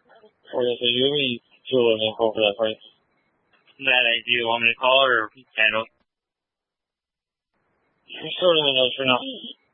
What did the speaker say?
Okay, so you give me two of them for that price. Do you want me to call or handle? Sure, let me know for now.